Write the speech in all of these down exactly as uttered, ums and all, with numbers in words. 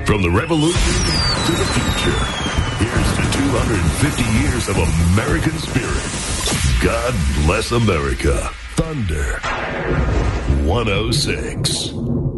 From the revolution to the future, here's to two hundred fifty years of American spirit. God bless America. Thunder one oh six.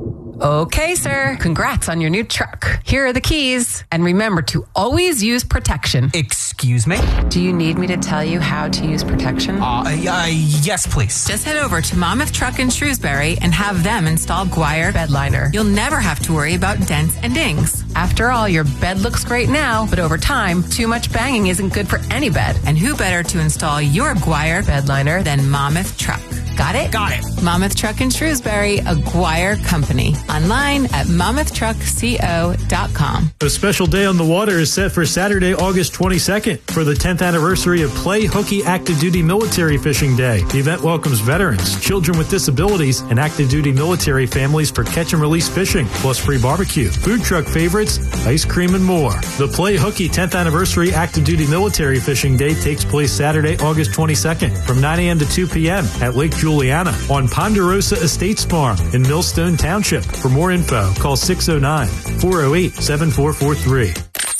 Okay, sir. Congrats on your new truck. Here are the keys. And remember to always use protection. Excuse me? Do you need me to tell you how to use protection? Uh, uh, yes, please. Just head over to Monmouth Truck in Shrewsbury and have them install Guire Bedliner. You'll never have to worry about dents and dings. After all, your bed looks great now, but over time, too much banging isn't good for any bed. And who better to install your Guire Bedliner than Monmouth Truck? Got it? Got it. Monmouth Truck in Shrewsbury, a Guire company. Online at monmouth truck co dot com. A special day on the water is set for Saturday, August twenty-second for the tenth anniversary of Play Hooky Active Duty Military Fishing Day. The event welcomes veterans, children with disabilities, and active duty military families for catch and release fishing, plus free barbecue, food truck favorites, ice cream, and more. The Play Hooky tenth anniversary Active Duty Military Fishing Day takes place Saturday, August twenty-second from nine a.m. to two p.m. at Lake Juliana on Ponderosa Estates Farm in Millstone Township. For more info, call six oh nine, four oh eight, seven four four three.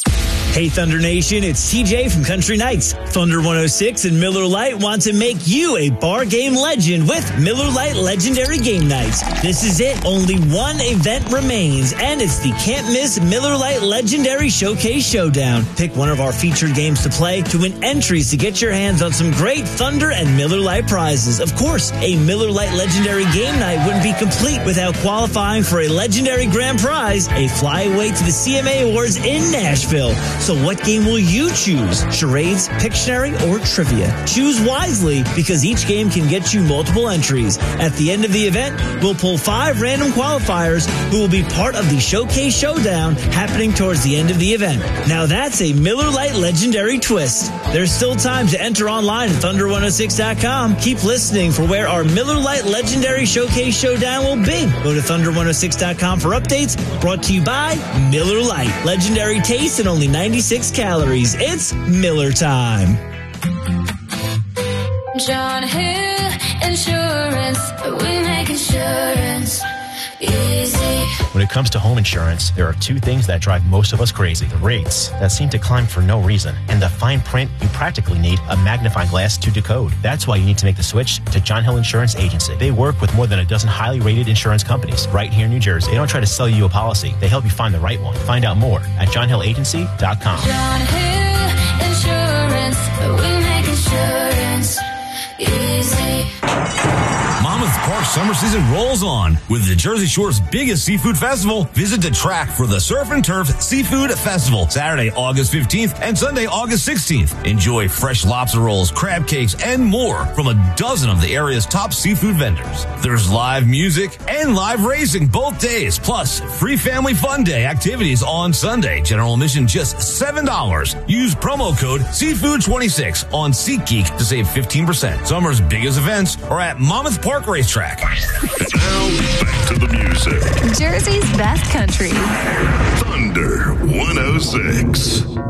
Hey, Thunder Nation, it's T J from Country Nights. Thunder one oh six and Miller Lite want to make you a bar game legend with Miller Lite Legendary Game Nights. This is it. Only one event remains, and it's the can't miss Miller Lite Legendary Showcase Showdown. Pick one of our featured games to play to win entries to get your hands on some great Thunder and Miller Lite prizes. Of course, a Miller Lite Legendary Game Night wouldn't be complete without qualifying for a legendary grand prize, a flyaway to the C M A Awards in Nashville. So what game will you choose? Charades, Pictionary, or Trivia? Choose wisely because each game can get you multiple entries. At the end of the event, we'll pull five random qualifiers who will be part of the Showcase Showdown happening towards the end of the event. Now that's a Miller Lite Legendary twist. There's still time to enter online at thunder one oh six dot com. Keep listening for where our Miller Lite Legendary Showcase Showdown will be. Go to thunder one oh six dot com for updates. Brought to you by Miller Lite. Legendary taste and only ninety-six calories. It's Miller time. John Hill Insurance. We make insurance easy. When it comes to home insurance, there are two things that drive most of us crazy. The rates that seem to climb for no reason, and the fine print you practically need a magnifying glass to decode. That's why you need to make the switch to John Hill Insurance Agency. They work with more than a dozen highly rated insurance companies right here in New Jersey. They don't try to sell you a policy. They help you find the right one. Find out more at john hill agency dot com. John Hill Insurance. We make insurance easy. Monmouth Park summer season rolls on. With the Jersey Shore's biggest seafood festival, visit the track for the Surf and Turf Seafood Festival, Saturday, August fifteenth and Sunday, August sixteenth. Enjoy fresh lobster rolls, crab cakes, and more from a dozen of the area's top seafood vendors. There's live music and live racing both days, plus free family fun day activities on Sunday. General admission just seven dollars. Use promo code seafood twenty-six on SeatGeek to save fifteen percent. Summer's biggest events are at Monmouth Park Racetrack. And now, back to the music. Jersey's best country. Thunder one oh six.